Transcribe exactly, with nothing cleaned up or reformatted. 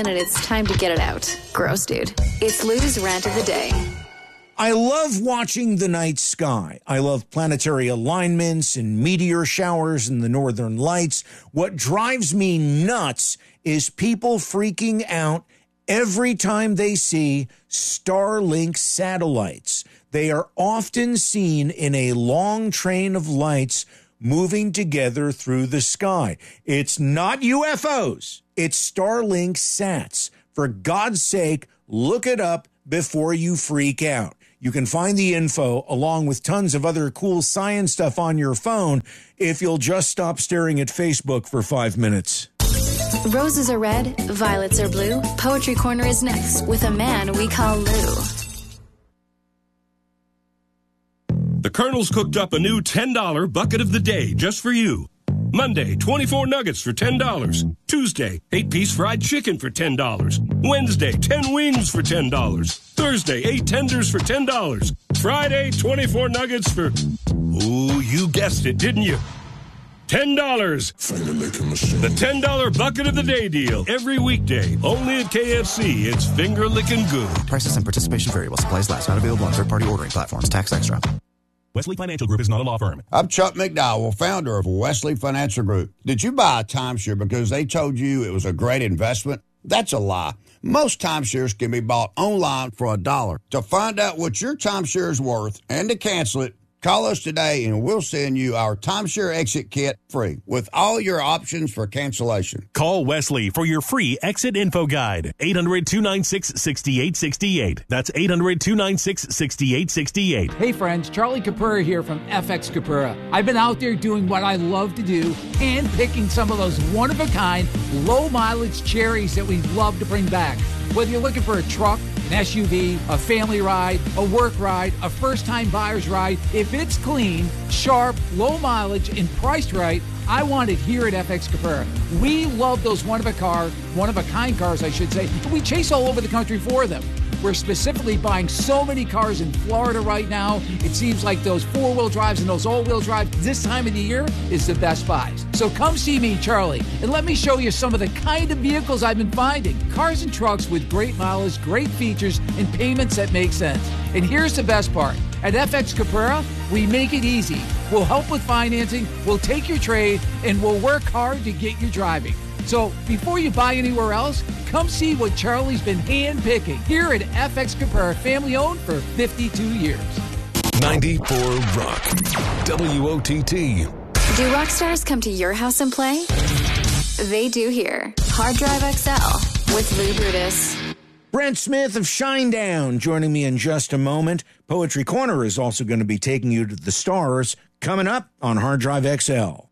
And it's time to get it out. Gross, dude. It's Lou's Rant of the Day. I love watching the night sky. I love planetary alignments and meteor showers and the northern lights. What drives me nuts is people freaking out every time they see Starlink satellites. They are often seen in a long train of lights moving together through the sky. It's not U F Os. It's Starlink sats. For God's sake, look it up before you freak out. You can find the info along with tons of other cool science stuff on your phone if you'll just stop staring at Facebook for five minutes. Roses are red, violets are blue. Poetry Corner is next with a man we call Lou. The Colonel's cooked up a new ten dollar bucket of the day just for you. Monday, twenty-four nuggets for ten dollars. Tuesday, eight-piece fried chicken for ten dollars. Wednesday, ten wings for ten dollars. Thursday, eight tenders for ten dollars. Friday, twenty-four nuggets for... Ooh, you guessed it, didn't you? ten dollars. The ten dollar bucket of the day deal. Every weekday, only at K F C. It's finger-licking good. Prices and participation vary while supplies last. Not available on third-party ordering platforms. Tax extra. Wesley Financial Group is not a law firm. I'm Chuck McDowell, founder of Wesley Financial Group. Did you buy a timeshare because they told you it was a great investment? That's a lie. Most timeshares can be bought online for a dollar. To find out what your timeshare is worth and to cancel it, call us today and we'll send you our timeshare exit kit free with all your options for cancellation. Call Wesley for your free exit info guide. eight hundred, two nine six, six eight six eight. That's eight hundred, two nine six, six eight six eight. Hey friends, Charlie Capura here from F X Capura. I've been out there doing what I love to do, hand picking some of those one-of-a-kind, low-mileage cherries that we love to bring back. Whether you're looking for a truck, an S U V, a family ride, a work ride, a first-time buyer's ride, if it's clean, sharp, low mileage, and priced right, I want it here at F X Capura. We love those one-of-a-car, one-of-a-kind cars, I should say, and we chase all over the country for them. We're specifically buying so many cars in Florida right now. It seems like those four-wheel drives and those all-wheel drives this time of the year is the best buys. So come see me, Charlie, and let me show you some of the kind of vehicles I've been finding. Cars and trucks with great mileage, great features, and payments that make sense. And here's the best part. At F X Capura, we make it easy. We'll help with financing, we'll take your trade, and we'll work hard to get you driving. So before you buy anywhere else, come see what Charlie's been hand-picking here at F X Capura, family-owned for fifty-two years. ninety-four Rock, W O T T. Do rock stars come to your house and play? They do here. Hard Drive X L with Lou Brutus. Brent Smith of Shinedown joining me in just a moment. Poetry Corner is also going to be taking you to the stars coming up on Hard Drive X L.